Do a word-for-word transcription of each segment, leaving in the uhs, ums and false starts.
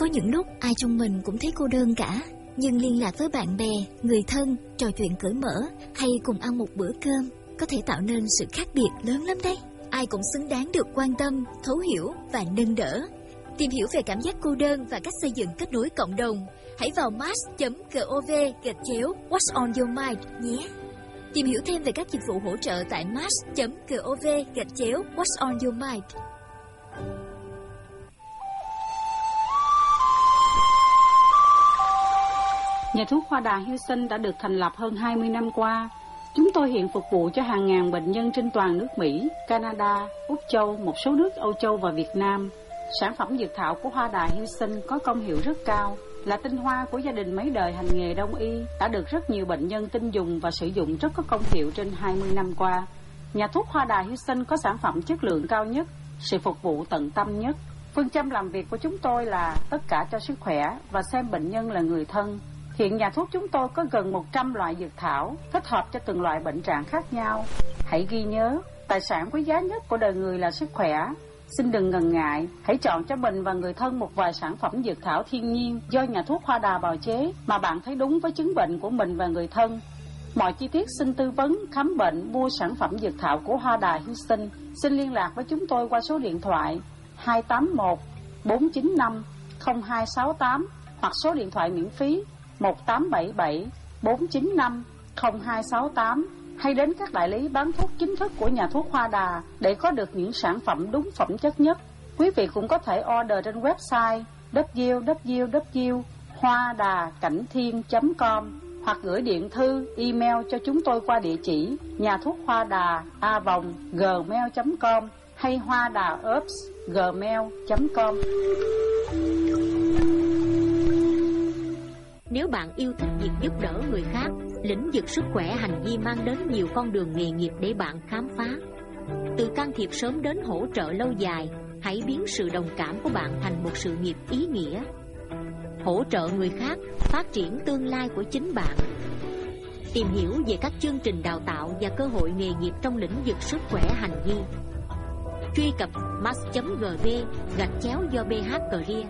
những lúc ai trong mình cũng thấy cô đơn cả, nhưng liên lạc với bạn bè, người thân, trò chuyện cởi mở hay cùng ăn một bữa cơm có thể tạo nên sự khác biệt lớn lắm đấy. Ai cũng xứng đáng được quan tâm, thấu hiểu và nâng đỡ. Tìm hiểu về cảm giác cô đơn và cách xây dựng kết nối cộng đồng, hãy vào match chấm gov gạch chéo What's on your mind nhé. Tìm hiểu thêm về các dịch vụ hỗ trợ tại match chấm gov gạch chéo What's on your mind. Nhà thuốc Hoa Đà Houston đã được thành lập hơn hai mươi năm qua. Chúng tôi hiện phục vụ cho hàng ngàn bệnh nhân trên toàn nước Mỹ, Canada, Úc Châu, một số nước Âu Châu và Việt Nam. Sản phẩm dược thảo của Hoa Đà Houston có công hiệu rất cao, là tinh hoa của gia đình mấy đời hành nghề đông y, đã được rất nhiều bệnh nhân tin dùng và sử dụng rất có công hiệu trên hai mươi năm qua. Nhà thuốc Hoa Đà Houston có sản phẩm chất lượng cao nhất, sự phục vụ tận tâm nhất. Phương châm làm việc của chúng tôi là tất cả cho sức khỏe và xem bệnh nhân là người thân. Hiện nhà thuốc chúng tôi có gần một trăm loại dược thảo, thích hợp cho từng loại bệnh trạng khác nhau. Hãy ghi nhớ, tài sản quý giá nhất của đời người là sức khỏe. Xin đừng ngần ngại, hãy chọn cho mình và người thân một vài sản phẩm dược thảo thiên nhiên do nhà thuốc Hoa Đà bào chế mà bạn thấy đúng với chứng bệnh của mình và người thân. Mọi chi tiết xin tư vấn, khám bệnh, mua sản phẩm dược thảo của Hoa Đà Houston. Xin liên lạc với chúng tôi qua số điện thoại hai tám một bốn chín năm không hai sáu tám hoặc số điện thoại miễn phí một tám bảy bảy bốn chín năm không hai sáu tám, hay đến các đại lý bán thuốc chính thức của nhà thuốc Hoa Đà để có được những sản phẩm đúng phẩm chất nhất. Quý vị cũng có thể order trên website w w w chấm hoa đà cảnh thiên chấm com hoặc gửi điện thư, email cho chúng tôi qua địa chỉ nhà thuốc hoa đà a vòng gmail chấm com hay hoa đà herbs gmail chấm com. Nếu bạn yêu thích việc giúp đỡ người khác, lĩnh vực sức khỏe hành vi mang đến nhiều con đường nghề nghiệp để bạn khám phá. Từ can thiệp sớm đến hỗ trợ lâu dài, hãy biến sự đồng cảm của bạn thành một sự nghiệp ý nghĩa. Hỗ trợ người khác, phát triển tương lai của chính bạn. Tìm hiểu về các chương trình đào tạo và cơ hội nghề nghiệp trong lĩnh vực sức khỏe hành vi. Truy cập match chấm gov gạch chéo do bê hát Career.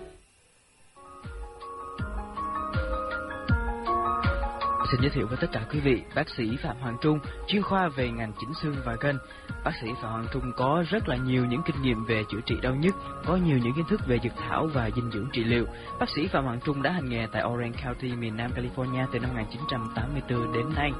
Xin giới thiệu với tất cả quý vị, bác sĩ Phạm Hoàng Trung, chuyên khoa về ngành chỉnh xương và gân. Bác sĩ Phạm Hoàng Trung có rất là nhiều những kinh nghiệm về chữa trị đau nhức, có nhiều những kiến thức về dược thảo và dinh dưỡng trị liệu. Bác sĩ Phạm Hoàng Trung đã hành nghề tại Orange County, miền Nam California từ năm một nghìn chín trăm tám mươi tư đến nay.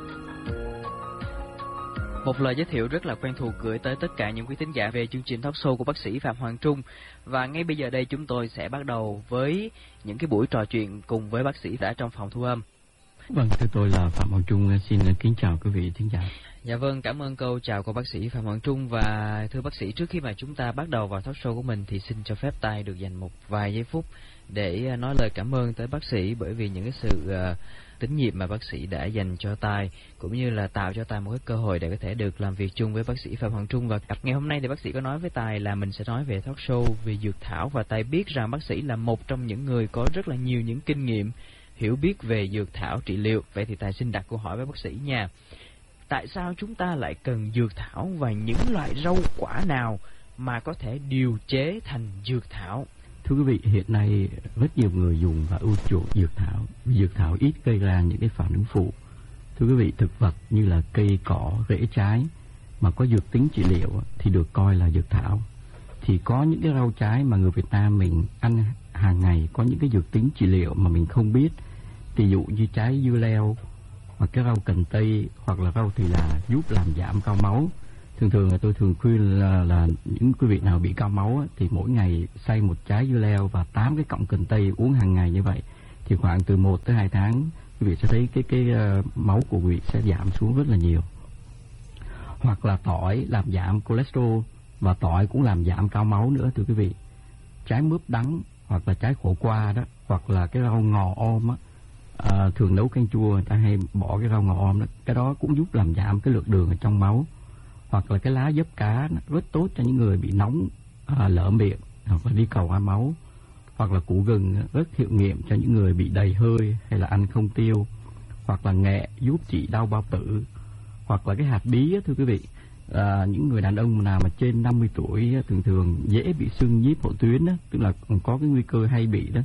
Một lời giới thiệu rất là quen thuộc gửi tới tất cả những quý thính giả về chương trình talk show của bác sĩ Phạm Hoàng Trung. Và ngay bây giờ đây chúng tôi sẽ bắt đầu với những cái buổi trò chuyện cùng với bác sĩ đã trong phòng thu âm. Vâng, thưa tôi là Phạm Hoàng Trung, xin kính chào quý vị thính giả. Dạ vâng, cảm ơn câu chào của bác sĩ Phạm Hoàng Trung. Và thưa bác sĩ, trước khi mà chúng ta bắt đầu vào talk show của mình thì xin cho phép Tài được dành một vài giây phút để nói lời cảm ơn tới bác sĩ, bởi vì những cái sự uh, tín nhiệm mà bác sĩ đã dành cho Tài, cũng như là tạo cho Tài một cái cơ hội để có thể được làm việc chung với bác sĩ Phạm Hoàng Trung. Và ngày hôm nay thì bác sĩ có nói với Tài là mình sẽ nói về talk show về dược thảo, và Tài biết rằng bác sĩ là một trong những người có rất là nhiều những kinh nghiệm, hiểu biết về dược thảo trị liệu. Vậy thì Tài xin đặt câu hỏi với bác sĩ nha. Tại sao chúng ta lại cần dược thảo và những loại rau quả nào mà có thể điều chế thành dược thảo? Thưa quý vị, hiện nay rất nhiều người dùng và ưa chuộng dược thảo. Dược thảo ít gây ra những cái phản ứng phụ. Thưa quý vị, thực vật như là cây, cỏ, rễ trái mà có dược tính trị liệu thì được coi là dược thảo. Thì có những cái rau trái mà người Việt Nam mình ăn hàng ngày có những cái dược tính trị liệu mà mình không biết. Ví dụ như trái dưa leo, hoặc cái rau cần tây, hoặc là rau thì là giúp làm giảm cao máu. Thường thường là tôi thường khuyên là, là những quý vị nào bị cao máu thì mỗi ngày xay một trái dưa leo và tám cái cọng cần tây uống hàng ngày như vậy thì khoảng từ một tới hai tháng quý vị sẽ thấy cái cái uh, máu của quý vị sẽ giảm xuống rất là nhiều. Hoặc là tỏi làm giảm cholesterol, và tỏi cũng làm giảm cao máu nữa thưa quý vị. Trái mướp đắng hoặc là trái khổ qua đó, hoặc là cái rau ngò om á, à, thường nấu canh chua người ta hay bỏ cái rau ngò om đó, cái đó cũng giúp làm giảm cái lượng đường ở trong máu. Hoặc là cái lá dấp cá rất tốt cho những người bị nóng, à, lở miệng hoặc là đi cầu qua máu. Hoặc là củ gừng rất hiệu nghiệm cho những người bị đầy hơi hay là ăn không tiêu. Hoặc là nghệ giúp trị đau bao tử. Hoặc là cái hạt bí á, thưa quý vị, à, những người đàn ông nào mà trên năm mươi tuổi thường thường dễ bị xưng nhíp hậu tuyến đó, tức là có cái nguy cơ hay bị đó,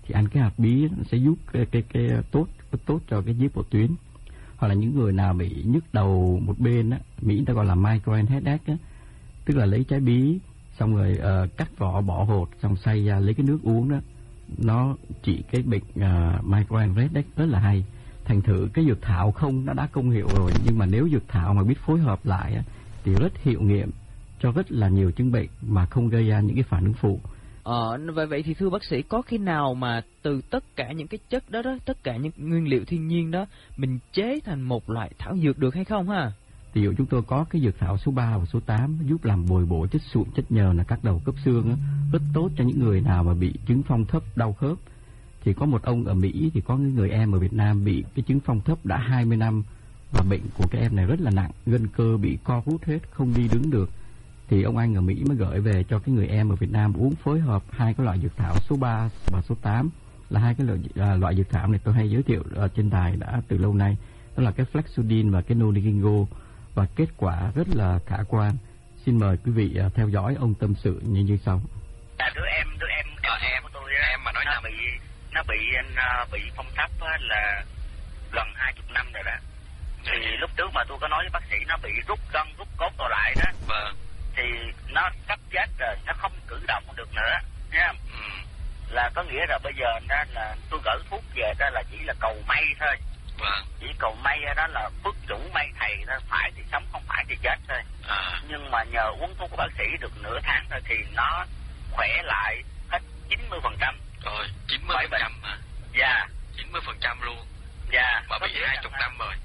thì ăn cái hạt bí nó sẽ giúp cái cái, cái tốt tốt cho cái giếp bộ tuyến. Hoặc là những người nào bị nhức đầu một bên á, Mỹ người ta gọi là migraine headache á, tức là lấy trái bí xong rồi uh, cắt vỏ bỏ hột xong xay ra lấy cái nước uống đó, nó trị cái bệnh uh, migraine headache rất là hay. Thành thử cái dược thảo không nó đã công hiệu rồi, nhưng mà nếu dược thảo mà biết phối hợp lại á, thì rất hiệu nghiệm cho rất là nhiều chứng bệnh mà không gây ra những cái phản ứng phụ. Ờ, vậy vậy thì thưa bác sĩ, có khi nào mà từ tất cả những cái chất đó đó, tất cả những nguyên liệu thiên nhiên đó, mình chế thành một loại thảo dược được hay không ha? Ví dụ chúng tôi có cái dược thảo số ba và số tám giúp làm bồi bổ chất sụn, chất nhờn là các đầu khớp xương đó, rất tốt cho những người nào mà bị chứng phong thấp, đau khớp. Thì có một ông ở Mỹ thì có những người em ở Việt Nam bị cái chứng phong thấp đã hai mươi năm và bệnh của cái em này rất là nặng, gân cơ bị co rút hết, không đi đứng được. Thì ông anh ở Mỹ mới gửi về cho cái người em ở Việt Nam uống phối hợp hai cái loại dược thảo số ba và số tám, là hai cái loại, à, loại dược thảo này tôi hay giới thiệu ở trên đài đã từ lâu nay, đó là cái Flexudin và cái Noligingo, và kết quả rất là khả quan. Xin mời quý vị uh, theo dõi ông tâm sự như như sau. À, đứa em đứa em em, em của tôi em mà nói nó bị nó bị uh, bị phong thấp là gần hai chục năm rồi đó. Thì lúc trước mà tôi có nói với bác sĩ nó bị rút gân rút cốt rồi lại đó. Vâng. Thì nó sắp chết rồi, nó không cử động được nữa, thấy không? Ừ. Là có nghĩa là bây giờ đó là tôi gửi thuốc về đó là chỉ là cầu may thôi. Vâng. Chỉ cầu may đó là phước chủ may thầy đó, phải thì sống không phải thì chết thôi. À. Nhưng mà nhờ uống thuốc của bác sĩ được nửa tháng rồi thì nó khỏe lại hết chín mươi phần trăm. Rồi, chín mươi phần trăm hả? Dạ. chín mươi phần trăm luôn. Dạ. Mà bị hai mươi năm rồi.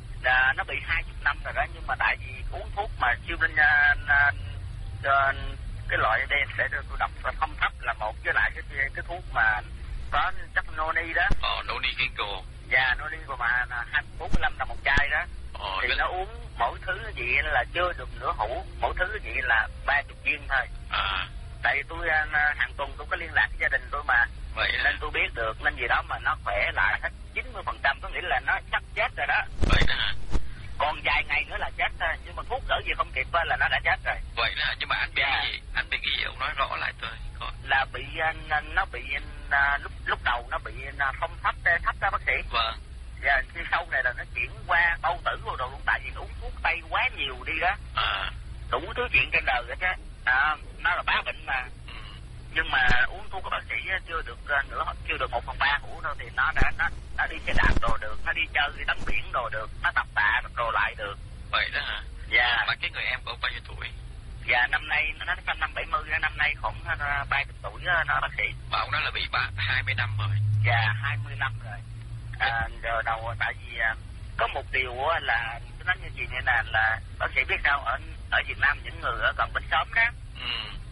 Là nó bị hai mươi năm rồi đó, nhưng mà tại vì uống thuốc mà siêu linh uh, uh, cái loại đây sẽ tôi đọc là phong thấp là một, với lại cái cái thuốc mà có chất noni đó. Ờ, noni gingo. Dạ, noni của mà hai bốn mươi lăm là một chai đó. Ờ, thì nó uống mỗi thứ gì là chưa được nửa hũ, mỗi thứ gì là ba chục viên thôi. À. Tại vì tôi hàng tuần tôi có liên lạc với gia đình tôi mà. Vậy nên tôi biết được, nên gì đó mà nó khỏe lại hết chín mươi phần trăm, có nghĩa là nó chắc chết rồi đó. Vậy đó hả? Còn vài ngày nữa là chết thôi, nhưng mà thuốc gửi gì không kịp là nó đã chết rồi. Vậy đó, nhưng mà anh bị yeah. gì? Anh bị cái gì? Ông nói rõ lại tôi. Có. Là bị nó bị lúc lúc đầu nó bị phong thấp thấp ra bác sĩ. Vâng. Và khi sau này là nó chuyển qua bao tử rồi đồ luôn, tại vì uống thuốc tây quá nhiều đi đó. À. Đủ thứ chuyện trên đời hết á. À, nó là bá bệnh mà. Ừ. Nhưng mà uống thuốc của bác sĩ chưa được nữa, chưa được một phần ba hũ đâu thì nó đã nó nó đi xe đạp đồ được, nó đi chơi đi tắm biển đồ được, nó tập tạ đồ lại được. Vậy đó hả? Dạ. Mà cái người em của ông bao nhiêu tuổi? Dạ năm nay nó sinh năm bảy mươi, năm nay khoảng ba mươi tuổi đó, nó bác sĩ. Mà ông nói là bị ba hai mươi năm rồi. Dạ hai mươi năm rồi. À, giờ đầu tại vì à, có một điều là tôi nói như gì như là là bác sĩ biết sao, ở ở Việt Nam những người ở gần bên xóm đó. Ừ.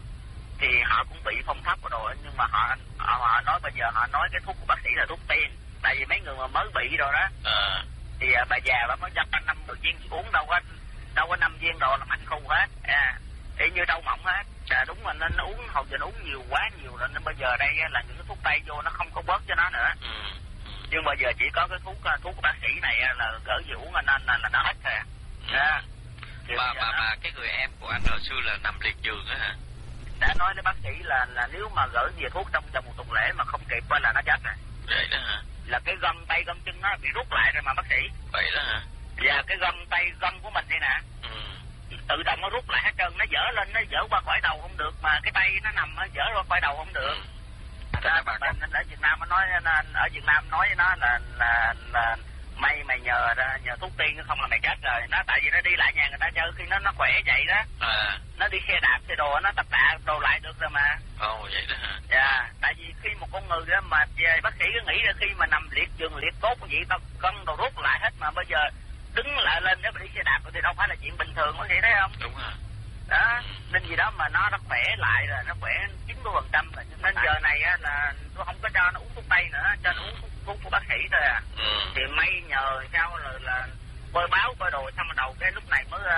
Thì họ cũng bị phong thấp rồi, nhưng mà họ, họ họ nói bây giờ họ nói cái thuốc của bác sĩ là thuốc tiên, tại vì mấy người mà mới bị rồi đó. À. Thì à, bà già bà mới cho anh năm mười viên uống đâu có đâu có năm viên đồ là mạnh khu hết. À, y như trâu mỏng hết. À, đúng mà nên nó uống hồi giờ nó uống nhiều quá nhiều rồi, nên bây giờ đây là những cái thuốc tây vô nó không có bớt cho nó nữa. Ừ. Nhưng bây giờ chỉ có cái thuốc thuốc của bác sĩ này là gửi về uống nên là, là nó hết thôi. Ừ. À. Bà bà bà cái người em của anh hồi xưa là nằm liệt giường á hả? Đã nói với bác sĩ là là nếu mà gửi về thuốc trong vòng một tuần lễ mà không kịp là nó chết rồi. Vậy đó hả? Là cái gân tay gân chân nó bị rút lại rồi mà bác sĩ. Vậy đó hả? Và cái gân tay gân của mình đây nè. Ừ. Tự động nó rút lại hết trơn, nó dở lên nó dở qua khỏi đầu không được, mà cái tay nó nằm nó dở qua khỏi đầu không được. Ừ. Ra bà con ở Việt Nam nó nói ở Việt Nam nói với nó là là là may mày nhờ nhờ thuốc tiên không là mày chết rồi. Nó tại vì nó đi lại nhà người ta chơi khi nó nó khỏe vậy đó. À. Nó đi xe đạp xe đồ nó tập tạ đồ lại được rồi mà. Ồ vậy đó hả? Dạ, tại vì khi một con người đó mà về bác sĩ cứ nghĩ là khi mà nằm liệt giường liệt cốt cái gì tao cân đồ rút lại hết, mà bây giờ đứng lại lên nếu mà đi xe đạp thì đâu phải là chuyện bình thường, có gì thấy không? Đúng rồi. Đó, nên gì đó mà nó nó khỏe lại rồi, nó khỏe chín mươi phần trăm rồi. Nên giờ này á là tôi không có cho nó uống thuốc tây nữa, cho nó uống thuốc, thuốc của bác sĩ thôi à. Ừ. Thì may nhờ sao là, là coi báo coi đồ xong rồi đầu cái lúc này mới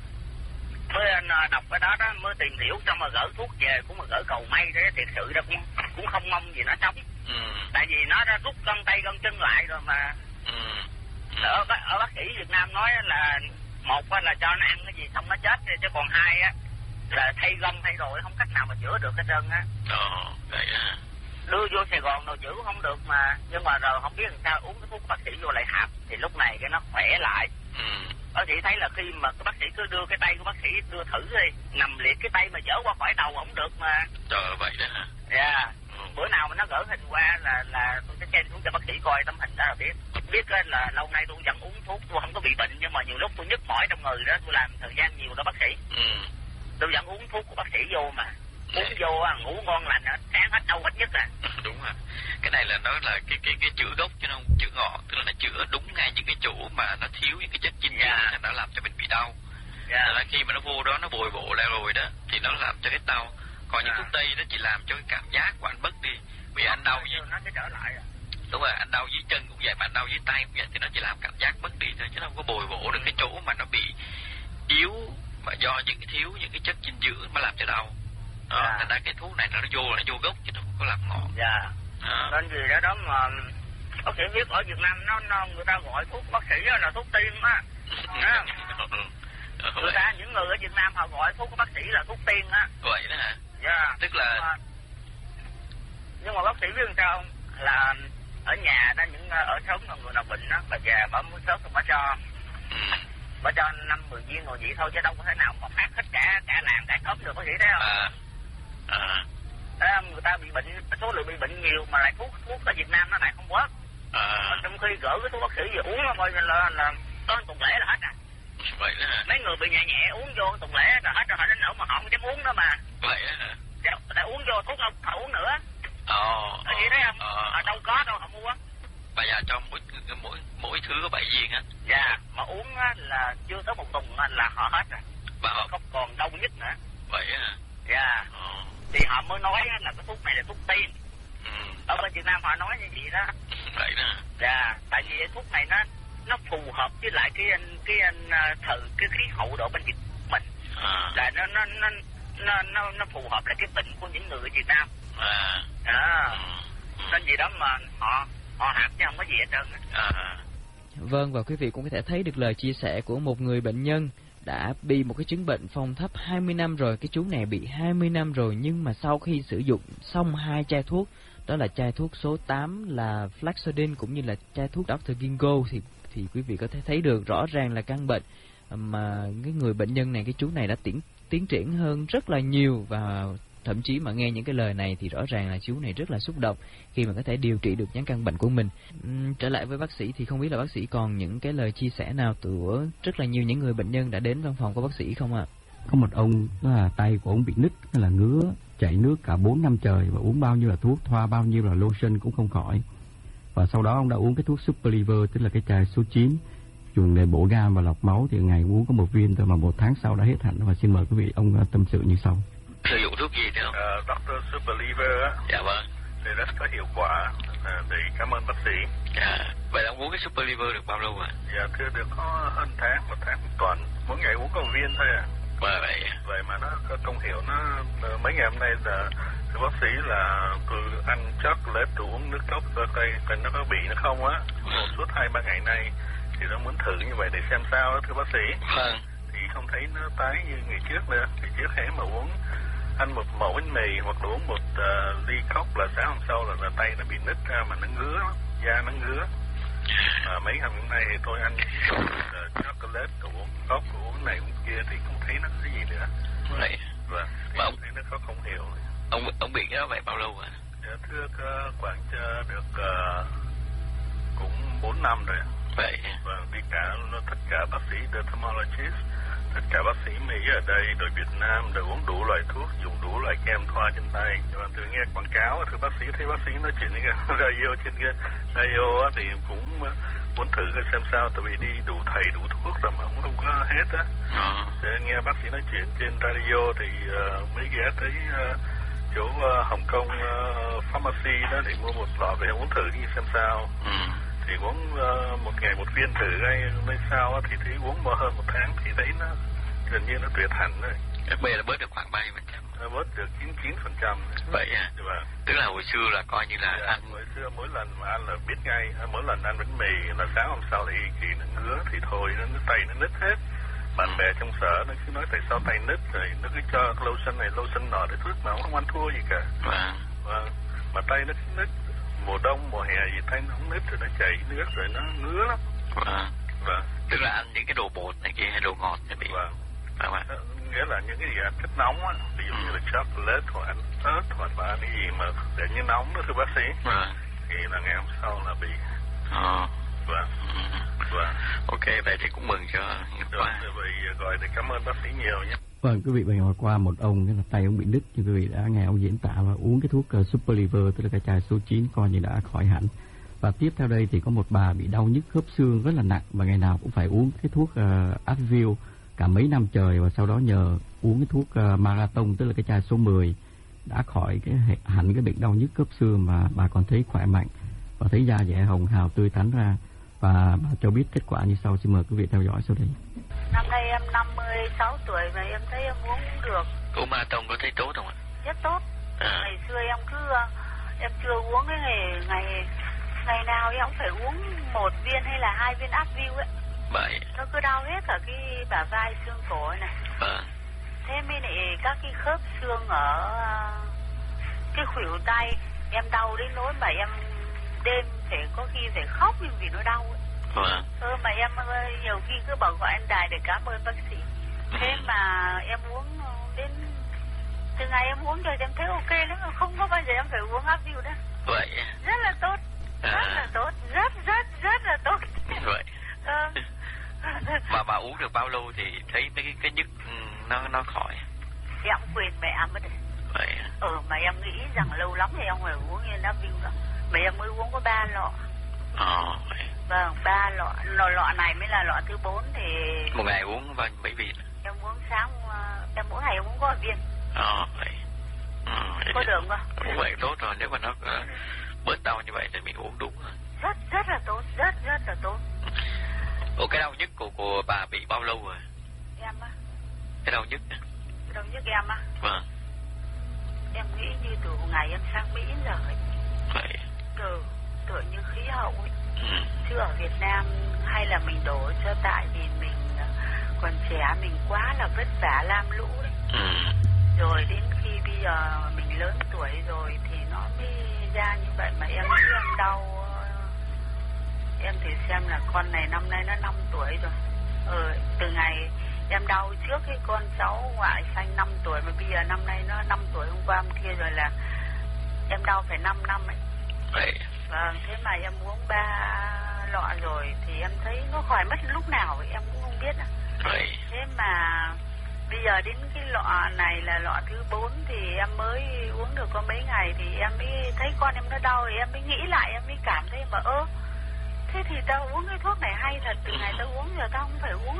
mới đọc cái đó đó mới tìm hiểu, xong mà gửi thuốc về cũng mà gửi cầu may đấy, thiệt sự đó cũng cũng không mong gì nó sống. Ừ. Tại vì nó đã rút gân tay gân chân lại rồi mà. Ừ. Ở, ở bác sĩ Việt Nam nói là một là cho nó ăn cái gì xong nó chết, chứ còn hai á là thay gân thay rồi không cách nào mà chữa được hết trơn á. Ồ, vậy á. Đưa vô Sài Gòn đâu chữ không được mà, nhưng mà rồi không biết làm sao uống cái thuốc bác sĩ vô lại hạp, thì lúc này cái nó khỏe lại. Ừ. Bác sĩ thấy là khi mà cái bác sĩ cứ đưa cái tay của bác sĩ đưa thử đi, nằm liệt cái tay mà dỡ qua khỏi đầu không được mà. Trời vậy đó hả? Dạ. Yeah. Ừ. Bữa nào mà nó gửi hình qua là là tôi sẽ chen xuống cho bác sĩ coi tấm hình đó là biết. Biết là lâu nay tôi vẫn uống thuốc, tôi không có bị bệnh, nhưng mà nhiều lúc tôi nhức mỏi trong người đó, tôi làm thời gian nhiều đó bác sĩ. Ừ. Tôi vẫn uống thuốc của bác sĩ vô mà. Uống Đấy. vô ngủ ngon lành, sáng hết đau hết nhất à. Đúng rồi. Cái này là nó là cái cái cái chữa gốc chứ không chữa ngọn, tức là nó chữa đúng ngay những cái chỗ mà nó thiếu những cái chất dinh dưỡng yeah. nó làm cho mình bị đau. Yeah. Là khi mà nó vô đó nó bồi bổ lại rồi đó thì nó làm cho cái đau. Còn yeah. những thuốc tây nó chỉ làm cho cái cảm giác của anh bớt đi. Vì anh đau gì nó sẽ trở lại à. Đúng rồi, anh đau dưới chân cũng vậy mà anh đau dưới tay cũng vậy, thì nó chỉ làm cảm giác bớt đi thôi chứ nó không có bồi bổ được cái chỗ mà nó bị yếu mà do những cái thiếu những cái chất dinh dưỡng mà làm cho đau. Đó, dạ. Thành ra cái thuốc này nó vô là vô gốc chứ nó không có làm ngọn. Dạ. À. Nên gì đó đó mà bác sĩ biết ở Việt Nam nó, nó người ta gọi thuốc bác sĩ là thuốc tiên á. Đó. Người ta những người ở Việt Nam họ gọi thuốc của bác sĩ là thuốc tiên á. Vậy đó hả? Dạ. Tức là nhưng mà, nhưng mà bác sĩ biết sao là ở nhà đó những ở sống mà người nào bệnh đó bà già bà muốn sớm thì bà cho. Ừ. Bà cho năm mười viên rồi vậy thôi chứ đâu có thể nào mà phát hết cả cả làng cả xóm được bác sĩ thấy không? À. À. Đó, người ta bị bệnh, số lượng bị bệnh nhiều mà lại thuốc thuốc ở Việt Nam nó lại không bớt. À. Mà trong khi gỡ cái thuốc bác sĩ về uống nó coi như là là có tuần lễ là hết à. Vậy đó hả? Mấy người bị nhẹ nhẹ uống vô tuần lễ là hết rồi, họ đến nỗi mà họ không dám uống nữa mà. Vậy đó hả? Tại uống vô thuốc không họ uống nữa. Ồ. Bác sĩ thấy không? Ờ. À, đâu có đâu họ mua. Bà già cho mỗi mỗi mỗi thứ có bảy viên á. Dạ, mà uống á, là chưa tới một tuần là họ hết rồi. Bà họ không còn đau nhất nữa. Vậy hả? Dạ. Ờ. Thì họ mới nói là cái thuốc này là thuốc tiên. Ừ. Ở bên Việt Nam họ nói như vậy đó. Vậy đó. Dạ, tại vì thuốc này nó nó phù hợp với lại cái cái thời cái khí hậu độ bên Việt mình. À. Là nó nó nó nó nó nó phù hợp lại cái bệnh của những người ở Việt Nam. À. À. Ừ. Nên gì đó mà họ họ hạt chứ không có gì hết trơn. À. Vâng, và quý vị cũng có thể thấy được lời chia sẻ của một người bệnh nhân đã bị một cái chứng bệnh phong thấp hai mươi năm rồi. Cái chú này bị hai mươi năm rồi, nhưng mà sau khi sử dụng xong hai chai thuốc, đó là chai thuốc số tám là Flaxodin cũng như là chai thuốc doctor Ginkgo, thì thì quý vị có thể thấy được rõ ràng là căn bệnh mà cái người bệnh nhân này, cái chú này đã tiến tiến triển hơn rất là nhiều, và thậm chí mà nghe những cái lời này thì rõ ràng là chú này rất là xúc động khi mà có thể điều trị được những căn bệnh của mình. Uhm, trở lại với bác sĩ thì không biết là bác sĩ còn những cái lời chia sẻ nào của rất là nhiều những người bệnh nhân đã đến văn phòng của bác sĩ không ạ? À? Có một ông đó là tay của ông bị nứt, là ngứa, chảy nước cả bốn năm trời, và uống bao nhiêu là thuốc, thoa bao nhiêu là lotion cũng không khỏi. Và sau đó ông đã uống cái thuốc Super Liver, tức là cái chai số chín, dùng để bổ gan và lọc máu, thì ngày uống có một viên thôi mà một tháng sau đã hết hẳn. Và xin mời quý vị ông tâm sự như sau. Sử dụng thuốc gì thế không? Uh, doctor Super Liver á. Dạ vâng. Thì rất có hiệu quả. Uh, thì cảm ơn bác sĩ. Dạ. Vậy ông uống cái Super Liver được bao lâu rồi? Dạ thưa được có hơn tháng, một tháng một tuần. Mỗi ngày uống có một viên thôi à. Và vậy. Vậy mà nó có công hiệu nó mấy ngày hôm nay là bác sĩ là tôi ăn chocolate, tôi uống nước cốc cơ cây, coi nó có bị nó không á. Một suốt hai ba ngày nay thì nó muốn thử như vậy để xem sao đó thưa bác sĩ. Vâng. Thì không thấy nó tái như ngày trước nữa. Thì trước hễ mà uống ăn một mẩu bánh mì hoặc là uống một uh, ly cốc là sáng hôm sau là, là tay nó bị nứt ra mà nó ngứa, da nó ngứa. À, mấy hôm hôm nay thì tôi ăn uh, chocolate, tôi uống cốc, tôi uống này uống kia thì không thấy nó có gì nữa. Vậy. Vâng. Mà ông thấy nó có không hiểu. Ông ông bị cái đó vậy bao lâu rồi? Dạ, thưa uh, khoảng uh, được uh, cũng bốn năm rồi. Vậy. Vâng, đi cả tất cả bác sĩ dermatologist, tất cả bác sĩ Mỹ ở đây, đội Việt Nam đều uống đủ loại thuốc, dùng đủ loại kem thoa trên tay. Và tôi nghe quảng cáo, thưa bác sĩ, thấy bác sĩ nói chuyện với cái radio trên cái radio thì cũng muốn thử xem sao, tại vì đi đủ thầy đủ thuốc rồi mà cũng không có hết á. À. Để nghe bác sĩ nói chuyện trên radio thì uh, mới ghé tới uh, chỗ uh, Hồng Kông uh, pharmacy đó để mua một lọ về uống thử đi xem sao. Ừ. Thì uống uh, một ngày một viên thử ngay nơi sau thì thấy uống more hơn một tháng thì thấy nó gần như nó tuyệt hẳn rồi. Bây giờ là bớt được khoảng bao nhiêu phần trăm? Nó bớt được chín mươi chín phần trăm. Vậy à? Vâng. Tức là hồi xưa là coi như là dạ, ăn. Hồi xưa mỗi lần mà ăn là biết ngay, mỗi lần ăn bánh mì là sáng hôm sau là y kỳ nó ngứa thì thôi, nó, nó tay nó nứt hết. Bạn ừ. bè trong sở nó cứ nói tại sao tay nứt rồi nó cứ cho lotion này lotion nọ để thuốc mà không ăn thua gì cả. Vâng. Vâng. Mà tay nó nứt mùa đông, mùa hè gì thấy nó không nít rồi nó chảy nước rồi nó ngứa lắm. Vâng. Vâng. Tức là ăn những cái đồ bột này kia hay đồ ngọt thì bị. Vâng. Phải không ạ? Nghĩa là những cái gì ăn chất nóng á, ví dụ như là chocolate hoặc ăn ớt hoặc là ăn cái gì mà để như nóng đó thưa bác sĩ. Vâng. Thì là ngày hôm sau là bị. Ờ. Vâng. Vâng. Ok, vậy thì cũng mừng cho quá. Vậy gọi thì cảm ơn bác sĩ nhiều nhé. Vâng, quý vị vừa hỏi qua một ông cái là tay ông bị đứt, như quý vị đã nghe ông diễn tả và uống cái thuốc uh, Super Liver, tức là cái chai số chín coi như đã khỏi hẳn. Và tiếp theo đây thì có một bà bị đau nhức khớp xương rất là nặng và ngày nào cũng phải uống cái thuốc uh, Advil cả mấy năm trời, và sau đó nhờ uống cái thuốc uh, Marathon, tức là cái chai số mười, đã khỏi cái hẳn cái bệnh đau nhức khớp xương mà bà còn thấy khỏe mạnh và thấy da dẻ hồng hào tươi tắn ra. Và bà cho biết kết quả như sau, xin mời quý vị theo dõi sau đây. Năm nay em năm mươi sáu tuổi và em thấy em uống cũng được. Uống Marathon có thấy tốt không ạ? Rất tốt. À. Ngày xưa em cứ em chưa uống cái ngày ngày ngày nào em cũng phải uống một viên hay là hai viên Advil ấy. Vậy. Nó cứ đau hết cả cái bả vai xương cổ này. À. Thế mới lại các cái khớp xương ở cái khuỷu tay em đau đến nỗi mà em đêm phải có khi phải khóc vì nó đau ấy. Vâng. Ừ, mà em nhiều khi cứ bảo gọi anh Đài để cảm ơn bác sĩ. Thế ừ. mà em uống đến từ ngày em uống rồi em thấy ok lắm, không có bao giờ em phải uống Advil nữa. Vậy. Rất là tốt, à. rất là tốt, rất rất rất là tốt. Vậy. Ừ. Mà bà uống được bao lâu thì thấy mấy cái cái nhức nó nó khỏi? Em quên mẹ mất rồi. Vậy. Ừ, mà em nghĩ rằng lâu lắm thì em phải uống như Advil nữa. Mà em mới uống có ba lọ. Ờ, vậy. Vâng, ba lọ. Lọ lọ này mới là lọ thứ bốn thì... Một ngày uống bao mấy viên? Em uống sáng, em mỗi ngày em uống có một viên. Ờ, vậy. Ừ, vậy có đường không? Uống vậy tốt rồi, nếu mà nó uh, bớt đau như vậy thì mình uống đúng rồi. Rất, rất là tốt, rất, rất là tốt. Ủa, cái đau nhức của, của bà bị bao lâu rồi? Em á. Cái đau nhức á? Cái đau nhức em á? Vâng. Em nghĩ như từ ngày em sang Mỹ giờ ấy. Vậy. Từ, tựa như khí hậu ấy. Ừ. Chứ ở Việt Nam hay là mình đổ cho tại vì mình còn trẻ, mình quá là vất vả lam lũ đấy. Ừ. Rồi đến khi bây giờ mình lớn tuổi rồi thì nó mới ra như vậy. Mà em nghĩ em đau. Em thử xem là con này năm nay nó năm tuổi rồi. Ừ, từ ngày em đau trước cái con cháu ngoại sanh năm tuổi, mà bây giờ năm nay nó năm tuổi, hôm qua hôm kia rồi là em đau phải năm năm ấy. Vậy. Vâng, thế mà em uống ba lọ rồi thì em thấy nó khỏi mất lúc nào ấy, em cũng không biết à. Vậy. Thế mà bây giờ đến cái lọ này là lọ thứ bốn thì em mới uống được có mấy ngày thì em mới thấy con em nó đau thì em mới nghĩ lại, em mới cảm thấy mà ơ, thế thì tao uống cái thuốc này hay thật, từ ngày tao uống giờ tao không phải uống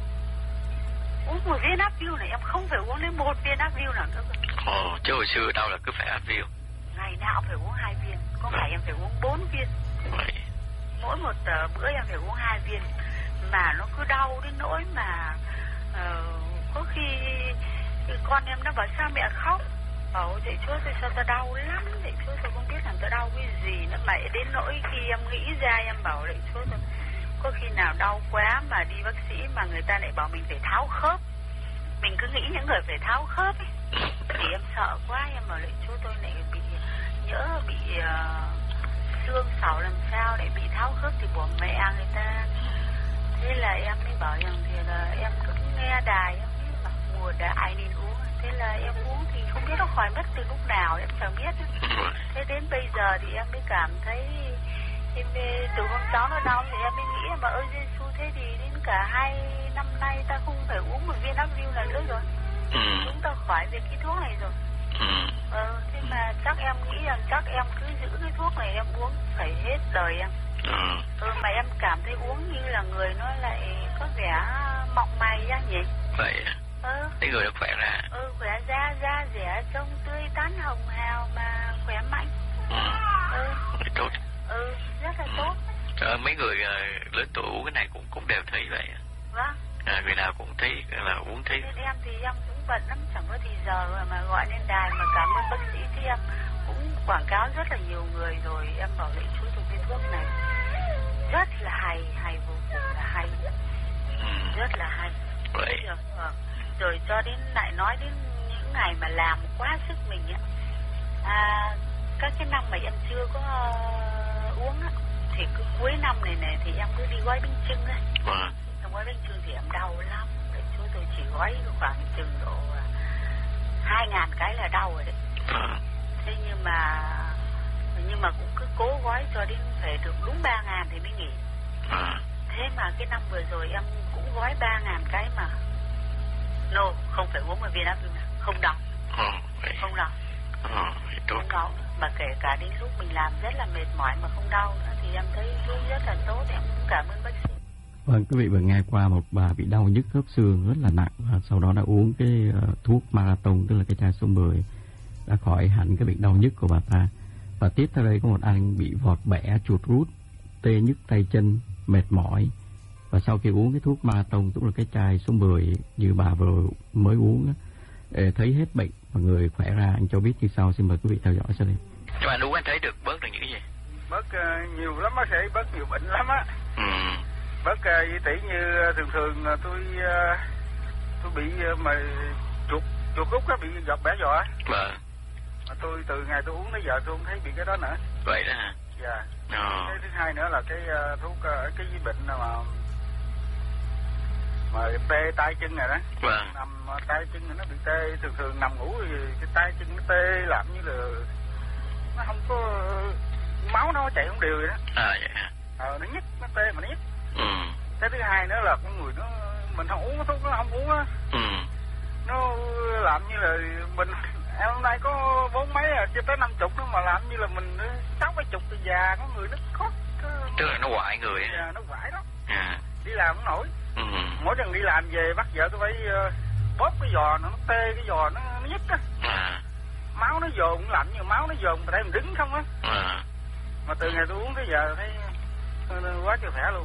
uống một viên Advil này, em không phải uống đến một viên Advil nào nữa. Ồ, chứ hồi xưa đau là cứ phải Advil. Ngày nào phải uống hai viên, có ngày em phải uống bốn viên. Vậy. Mỗi một uh, bữa em phải uống hai viên, mà nó cứ đau đến nỗi mà uh, có khi con em nó bảo sao mẹ khóc, bảo dậy chúa tôi sao tao đau lắm, dậy chúa tôi không biết làm tao đau cái gì nữa, mà đến nỗi khi em nghĩ ra em bảo dậy chúa tôi có khi nào đau quá mà đi bác sĩ mà người ta lại bảo mình phải tháo khớp, mình cứ nghĩ những người phải tháo khớp ấy, thì em sợ quá, em bảo dậy chúa tôi lại bị nhỡ bị uh, xương sẩu làm sao lại bị tháo khớp thì bỏ mẹ người ta. Thế là em mới bảo rằng thì là em cứ nghe đài, em mới bảo mùa đại nên uống. Thế là em uống thì không biết nó khỏi mất từ lúc nào, em chẳng biết. Thế đến bây giờ thì em mới cảm thấy em từ hôm cháu nó đau thì em mới nghĩ mà ơi Giê-xu, thế thì đến cả hai năm nay ta không phải uống một viên Advil nào nữa rồi. Chúng ta khỏi về cái thuốc này rồi. Ờ, thế mà chắc em nghĩ rằng chắc em cứ giữ cái thuốc này em uống phải hết đời em. Ừ. Ừ, mà em cảm thấy uống như là người nó lại có vẻ mọng mày ra nhỉ? Vậy à? Ừ. Cái người nó khỏe ra. Ừ, khỏe ra, da dẻ, trông tươi tắn hồng hào mà khỏe mạnh. Ừ. Ừ. Tốt. Ừ, rất là ừ. tốt. Ờ, mấy người uh, lớn tuổi uống cái này cũng cũng đều thấy vậy. Vâng. À, người nào cũng thấy là uống thấy. Nên em thì em cũng bận lắm, chẳng có thì giờ rồi mà gọi lên đài mà cảm ơn bác sĩ thì em cũng quảng cáo rất là nhiều người rồi, em bảo lệ chú tôi cái thuốc này rất là hay, hay vô cùng là hay, ừ. rất là hay. Vậy. Rồi, rồi, rồi cho đến lại nói đến những ngày mà làm quá sức mình ấy. À, các cái năm mà em chưa có uh, uống á, thì cứ cuối năm này này thì em cứ đi gói bánh chưng á. Vâng. Trong gói bánh chưng thì em đau lắm. Để chú tôi chỉ gói khoảng chừng độ hai ngàn cái là đau rồi đấy. Vâng. Thế nhưng mà nhưng mà cũng cứ cố gói cho đến phải được đúng ba ngàn thì mới nghỉ. Vâng. Thế mà cái năm vừa rồi em cũng gói ba ngàn cái mà no, không phải uống một viên áp không đau. Ờ, không đau. Ờ, không đau. Mà kể cả đến lúc mình làm rất là mệt mỏi mà không đau nữa thì em thấy rất là tốt. Em cũng cảm ơn bác sĩ. Vâng, quý vị vừa nghe qua một bà bị đau nhức khớp xương rất là nặng và sau đó đã uống cái uh, thuốc Marathon, tức là cái chai số mười, đã khỏi hẳn cái bệnh đau nhức của bà ta. Và tiếp theo đây có một anh bị vọt bẻ, chuột rút, tê nhức tay chân, mệt mỏi. Và sau khi uống cái thuốc Marathon, tức là cái chai số mười như bà vừa mới uống, để thấy hết bệnh và người khỏe ra, anh cho biết như sau. Xin mời quý vị theo dõi sau đây. Nhưng mà anh uống anh thấy được bớt được những cái gì? Bớt uh, nhiều lắm bác sĩ, bớt nhiều bệnh lắm á. Ừ. Bớt uh, y tỷ như thường thường uh, tôi uh, tôi bị uh, mà chuột chuột rút á, bị giọt bẻ giò á. Vâng. Mà tôi từ ngày tôi uống đến giờ tôi không thấy bị cái đó nữa. Vậy đó hả? Dạ. Ờ. Cái thứ hai nữa là cái uh, thuốc uh, cái bệnh mà mà tê tay chân này đó. Vâng. Nằm tay chân nó bị tê, thường thường nằm ngủ thì cái tay chân nó tê làm như là nó không có máu nó chạy không đều vậy đó. À vậy hả? Ờ, nó nhức, nó tê mà nó nhức. Ừ. Cái thứ hai nữa là con người nó mình không uống cái thuốc nó không uống á. Ừ. Nó làm như là mình em hôm nay có bốn mấy à, chưa tới năm chục nữa mà làm như là mình sáu mấy chục thì già, có người nó khó. Tức là nó quại người á. Dạ, nó quại đó. À. Đi làm không nổi. Ừ. Mỗi lần đi làm về bắt vợ tôi phải uh, bóp cái giò nó, nó tê cái giò nó, nó nhức á. À. Máu nó dồn lạnh nhưng máu nó dồn mà thấy mình đứng không á. À. Mà từ ngày tôi uống tới giờ thấy uh, quá trời khỏe luôn.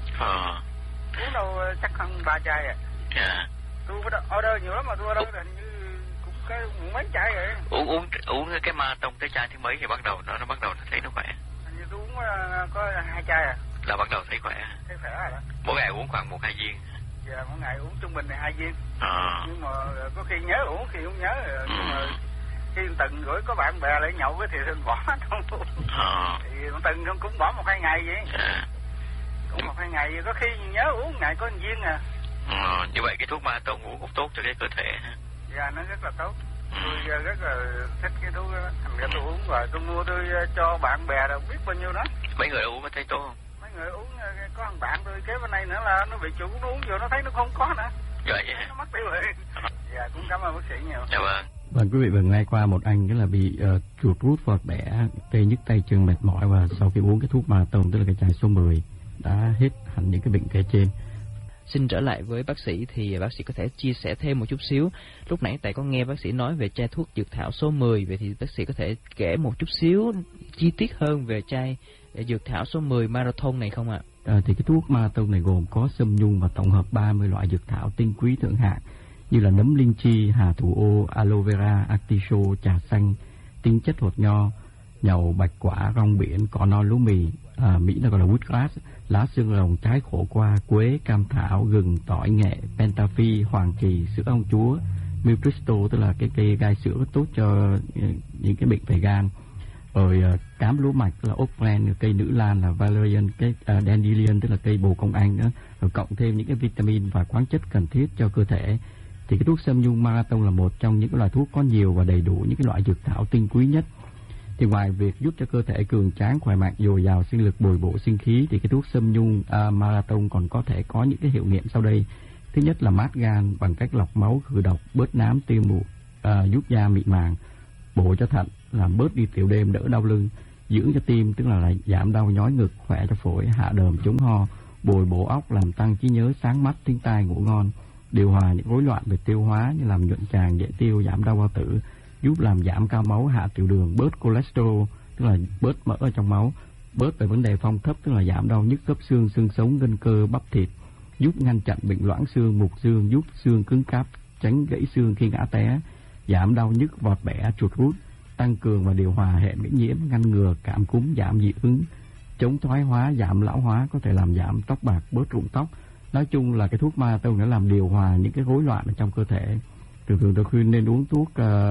Ờ. Uống đâu uh, chắc hơn ba chai à. Dạ. Tôi order nhiều lắm mà tôi order hình như cũng cái mấy chai rồi. Uống uống uống cái Marathon tới chai thứ mấy thì bắt đầu nó nó bắt đầu nó thấy nó khỏe. Hình như tôi uống uh, có hai chai à. Là bắt đầu thấy khỏe. Thấy khỏe rồi đó. Mỗi ngày uống khoảng một hai viên. Dạ, mỗi ngày uống trung bình là hai viên. Ờ. Nhưng mà có khi nhớ uống, khi không nhớ. Ừ. Nhưng mà khi từng gửi có bạn bè lại nhậu thì thường bỏ không uống. Ờ. Thì từng cũng bỏ một hai ngày vậy. Dạ. Cũng một hai ngày, có khi nhớ uống ngày có một viên à. Ờ, như vậy cái thuốc Marathon uống cũng tốt cho cái cơ thể ha. Dạ, nó rất là tốt. Ừ. Tôi rất là thích cái thuốc đó. Thành ra tôi uống rồi, tôi mua tôi cho bạn bè đâu biết bao nhiêu đó. Mấy người uống có thấy tốt không? Mấy người uống, có thằng bạn tôi kế bên này nữa là nó bị chủ nó uống vô nó thấy nó không có nữa. Vậy vậy. Nó mất tiêu rồi. Dạ, cũng cảm ơn bác sĩ nhiều. Dạ vâng. Vâng, quý vị vừa nghe qua một anh đó là bị uh, chuột rút vọt bẻ, tê nhức tay chân, mệt mỏi và sau khi uống cái thuốc Marathon, tức là cái chai số mười, đã hết hẳn những cái bệnh kể trên. Xin trở lại với bác sĩ thì bác sĩ có thể chia sẻ thêm một chút xíu. Lúc nãy tại có nghe bác sĩ nói về chai thuốc dược thảo số mười, vậy thì bác sĩ có thể kể một chút xíu chi tiết hơn về chai dược thảo số mười Marathon này không ạ? À, thì cái thuốc Marathon này gồm có sâm nhung và tổng hợp ba mươi loại dược thảo tinh quý thượng hạng như là nấm linh chi, hà thủ ô, aloe vera, artichoke, trà xanh, tinh chất hột nho, nhầu, bạch quả, rong biển, cỏ non lúa mì, à, Mỹ là gọi là woodgrass, lá xương rồng, trái khổ qua, quế, cam thảo, gừng, tỏi, nghệ, pentaphi, hoàng kỳ, sữa ong chúa, miltristo, tức là cái cây gai sữa rất tốt cho những cái bệnh về gan. Rồi uh, cám lúa mạch là oakland, cây nữ lan là valerian, cái uh, dandelion tức là cây bồ công anh nữa, rồi cộng thêm những cái vitamin và khoáng chất cần thiết cho cơ thể. Thì cái thuốc sâm nhung Marathon là một trong những cái loại thuốc có nhiều và đầy đủ những cái loại dược thảo tinh quý nhất. Thì ngoài việc giúp cho cơ thể cường tráng, khỏe mạnh, dồi dào sinh lực, bồi bổ sinh khí, thì cái thuốc sâm nhung uh, Marathon còn có thể có những cái hiệu nghiệm sau đây. Thứ nhất là mát gan bằng cách lọc máu, khử độc, bớt nám, tiêu mụn, uh, giúp da mịn màng, bổ cho thận, làm bớt đi tiểu đêm, đỡ đau lưng, dưỡng cho tim, tức là, là giảm đau nhói ngực, khỏe cho phổi, hạ đờm, chống ho, bồi bổ óc, làm tăng trí nhớ, sáng mắt, tiếng tai, ngủ ngon, điều hòa những rối loạn về tiêu hóa như làm nhuận tràng, dễ tiêu, giảm đau bao tử, giúp làm giảm cao máu, hạ tiểu đường, bớt cholesterol, tức là bớt mỡ ở trong máu, bớt về vấn đề phong thấp, tức là giảm đau nhức khớp xương, xương sống, gân cơ, bắp thịt, giúp ngăn chặn bệnh loãng xương, mục xương, giúp xương cứng cáp, tránh gãy xương khi ngã té, giảm đau nhức, vọt bẻ, chuột rút, tăng cường và điều hòa hệ miễn nhiễm, ngăn ngừa cảm cúm, giảm dị ứng, chống thoái hóa, giảm lão hóa, có thể làm giảm tóc bạc, bớt rụng tóc. Nói chung là cái thuốc Marathon đã làm điều hòa những cái rối loạn ở trong cơ thể. Thường thường tôi khuyên nên uống thuốc uh,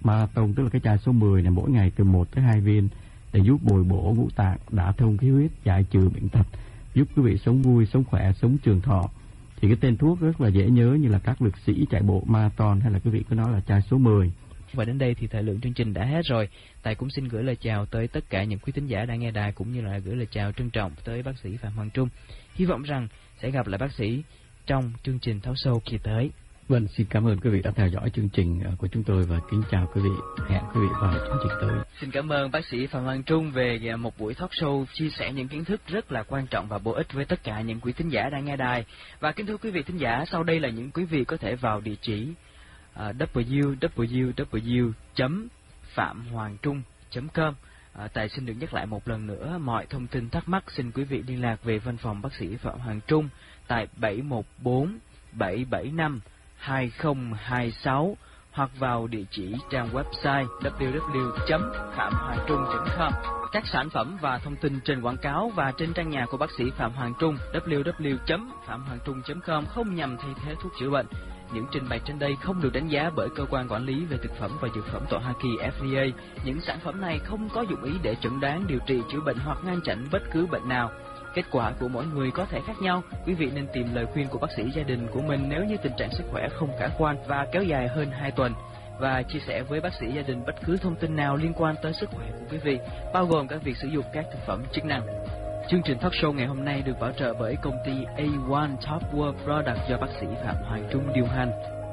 marathon, tức là cái chai số mười này, mỗi ngày từ một tới hai viên để giúp bồi bổ ngũ tạng, đả thông khí huyết, giải trừ bệnh tật, giúp quý vị sống vui, sống khỏe, sống trường thọ. Thì cái tên thuốc rất là dễ nhớ, như là các lực sĩ chạy bộ marathon, hay là quý vị cứ nói là chai số mười. Và đến đây thì thời lượng chương trình đã hết rồi. Tài cũng xin gửi lời chào tới tất cả những quý thính giả đang nghe đài, cũng như là gửi lời chào trân trọng tới bác sĩ Phạm Hoàng Trung. Hy vọng rằng sẽ gặp lại bác sĩ trong chương trình Talk Show kỳ tới. Vâng, xin cảm ơn quý vị đã theo dõi chương trình của chúng tôi và kính chào quý vị. Hẹn quý vị vào chương trình tới. Xin cảm ơn bác sĩ Phạm Hoàng Trung về một buổi talk show chia sẻ những kiến thức rất là quan trọng và bổ ích với tất cả những quý thính giả đang nghe đài. Và kính thưa quý vị thính giả, sau đây là những quý vị có thể vào địa chỉ uh, w w w chấm phạm hoàng trung chấm com. À, Tài xin được nhắc lại một lần nữa, mọi thông tin thắc mắc xin quý vị liên lạc về văn phòng bác sĩ Phạm Hoàng Trung tại bảy một bốn bảy bảy năm hai không hai sáu hoặc vào địa chỉ trang website w w w chấm phạm hoàng trung chấm com. Các sản phẩm và thông tin trên quảng cáo và trên trang nhà của bác sĩ Phạm Hoàng Trung w w w chấm phạm hoàng trung chấm com không nhằm thay thế thuốc chữa bệnh. Những trình bày trên đây không được đánh giá bởi cơ quan quản lý về thực phẩm và dược phẩm tại Hoa Kỳ F D A. Những sản phẩm này không có dụng ý để chẩn đoán, điều trị, chữa bệnh hoặc ngăn chặn bất cứ bệnh nào. Kết quả của mỗi người có thể khác nhau. Quý vị nên tìm lời khuyên của bác sĩ gia đình của mình nếu như tình trạng sức khỏe không khả quan và kéo dài hơn hai tuần. Và chia sẻ với bác sĩ gia đình bất cứ thông tin nào liên quan tới sức khỏe của quý vị, bao gồm các việc sử dụng các thực phẩm chức năng. Chương trình talk show ngày hôm nay được bảo trợ bởi công ty A một Top World Product do bác sĩ Phạm Hoàng Trung điều hành.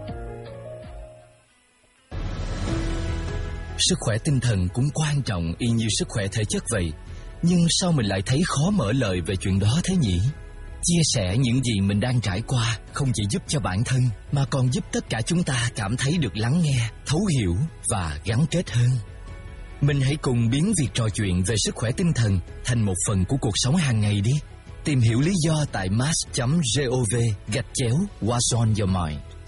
Sức khỏe tinh thần cũng quan trọng y như sức khỏe thể chất vậy. Nhưng sao mình lại thấy khó mở lời về chuyện đó thế nhỉ? Chia sẻ những gì mình đang trải qua không chỉ giúp cho bản thân, mà còn giúp tất cả chúng ta cảm thấy được lắng nghe, thấu hiểu và gắn kết hơn. Mình hãy cùng biến việc trò chuyện về sức khỏe tinh thần thành một phần của cuộc sống hàng ngày đi. Tìm hiểu lý do tại mass chấm gov gạch chéo What's on your mind.